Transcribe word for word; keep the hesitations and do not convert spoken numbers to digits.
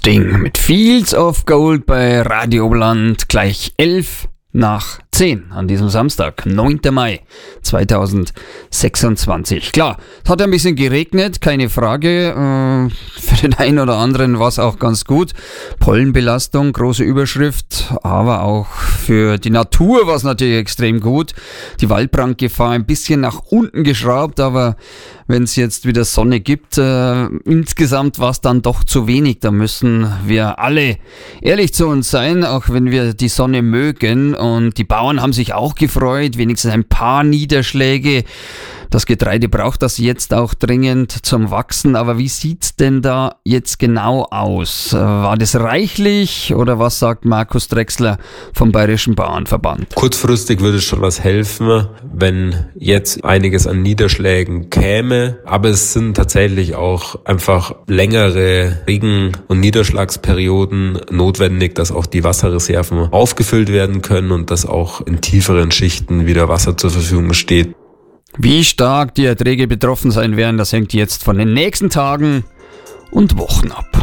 Sting mit Fields of Gold bei Radio Oberland, gleich elf nach zehn an diesem Samstag, neunten Mai zweitausendsechsundzwanzig. Klar, es hat ein bisschen geregnet, keine Frage. Äh, für den einen oder anderen war es auch ganz gut. Pollenbelastung, große Überschrift, aber auch für die Natur war es natürlich extrem gut. Die Waldbrandgefahr ein bisschen nach unten geschraubt, aber wenn es jetzt wieder Sonne gibt, äh, insgesamt war es dann doch zu wenig. Da müssen wir alle ehrlich zu uns sein, auch wenn wir die Sonne mögen. Und die Bauern haben sich auch gefreut, wenigstens ein paar Niederschläge. Das Getreide braucht das jetzt auch dringend zum Wachsen. Aber wie sieht's denn da jetzt genau aus? War das reichlich oder was sagt Markus Drechsler vom Bayerischen Bauernverband? Kurzfristig würde schon was helfen, wenn jetzt einiges an Niederschlägen käme. Aber es sind tatsächlich auch einfach längere Regen- und Niederschlagsperioden notwendig, dass auch die Wasserreserven aufgefüllt werden können und dass auch in tieferen Schichten wieder Wasser zur Verfügung steht. Wie stark die Erträge betroffen sein werden, das hängt jetzt von den nächsten Tagen und Wochen ab.